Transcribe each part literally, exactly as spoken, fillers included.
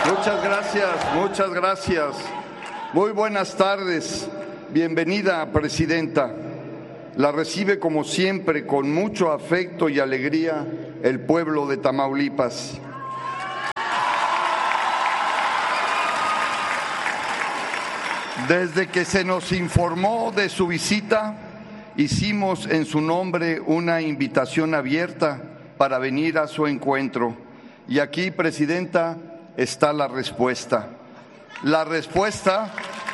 Muchas gracias, muchas gracias. Muy buenas tardes. Bienvenida, Presidenta. La recibe como siempre con mucho afecto y alegría el pueblo de Tamaulipas. Desde que se nos informó de su visita, hicimos en su nombre una invitación abierta para venir a su encuentro. Y aquí, Presidenta, está la respuesta. La respuesta,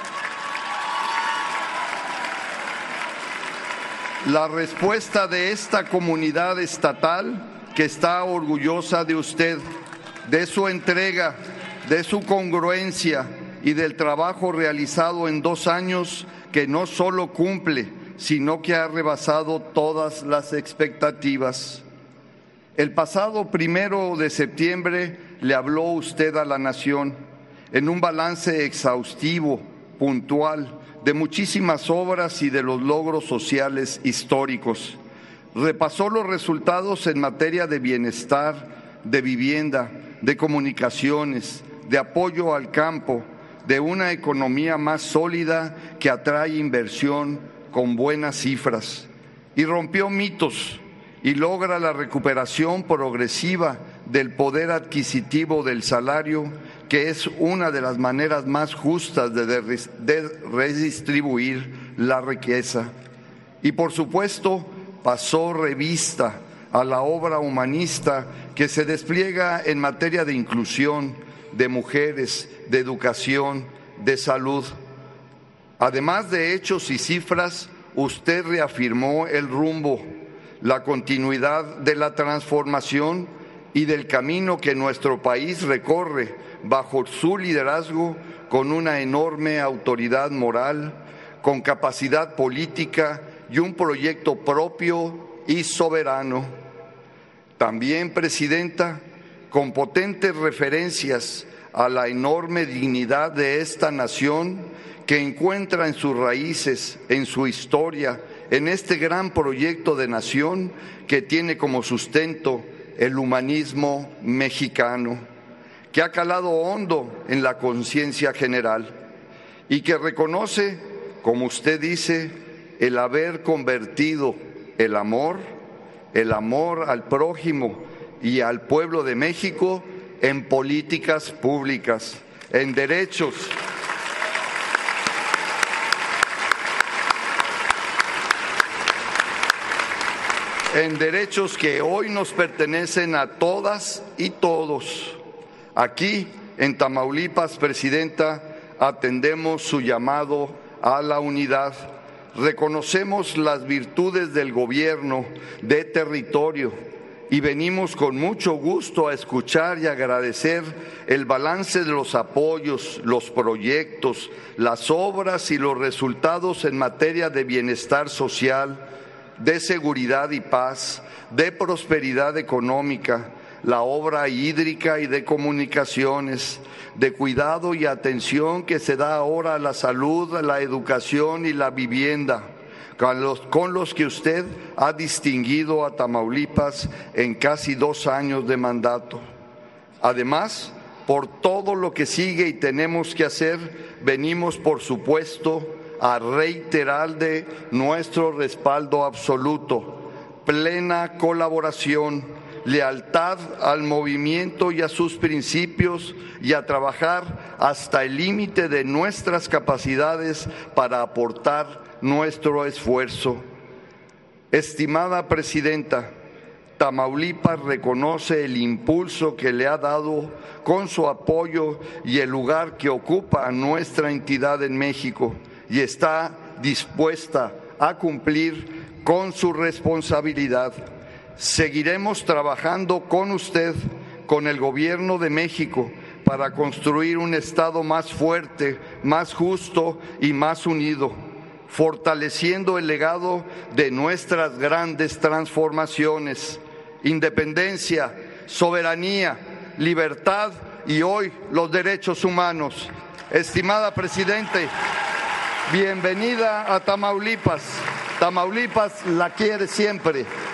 la respuesta de esta comunidad estatal que está orgullosa de usted, de su entrega, de su congruencia y del trabajo realizado en dos años que no solo cumple, sino que ha rebasado todas las expectativas. El pasado primero de septiembre le habló usted a la nación en un balance exhaustivo, puntual, de muchísimas obras y de los logros sociales históricos. Repasó los resultados en materia de bienestar, de vivienda, de comunicaciones, de apoyo al campo, de una economía más sólida que atrae inversión con buenas cifras. Y rompió mitos y logra la recuperación progresiva del poder adquisitivo del salario, que es una de las maneras más justas de, de, de redistribuir la riqueza. Y por supuesto, pasó revista a la obra humanista que se despliega en materia de inclusión, de mujeres, de educación, de salud. Además de hechos y cifras, usted reafirmó el rumbo, la continuidad de la transformación y del camino que nuestro país recorre bajo su liderazgo con una enorme autoridad moral, con capacidad política y un proyecto propio y soberano. También, Presidenta, con potentes referencias a la enorme dignidad de esta nación que encuentra en sus raíces, en su historia, en este gran proyecto de nación que tiene como sustento el humanismo mexicano, que ha calado hondo en la conciencia general y que reconoce, como usted dice, el haber convertido el amor, el amor al prójimo y al pueblo de México en políticas públicas, en derechos. En derechos que hoy nos pertenecen a todas y todos. Aquí, en Tamaulipas, Presidenta, atendemos su llamado a la unidad. Reconocemos las virtudes del gobierno de territorio y venimos con mucho gusto a escuchar y agradecer el balance de los apoyos, los proyectos, las obras y los resultados en materia de bienestar social, de seguridad y paz, de prosperidad económica, la obra hídrica y de comunicaciones, de cuidado y atención que se da ahora a la salud, a la educación y la vivienda, con los, con los que usted ha distinguido a Tamaulipas en casi dos años de mandato. Además, por todo lo que sigue y tenemos que hacer, venimos, por supuesto, a reiterarle nuestro respaldo absoluto, plena colaboración, lealtad al movimiento y a sus principios y a trabajar hasta el límite de nuestras capacidades para aportar nuestro esfuerzo. Estimada Presidenta, Tamaulipas reconoce el impulso que le ha dado con su apoyo y el lugar que ocupa nuestra entidad en México y está dispuesta a cumplir con su responsabilidad. Seguiremos trabajando con usted, con el Gobierno de México, para construir un Estado más fuerte, más justo y más unido, fortaleciendo el legado de nuestras grandes transformaciones: independencia, soberanía, libertad y hoy los derechos humanos. Estimada Presidente, bienvenida a Tamaulipas. Tamaulipas la quiere siempre.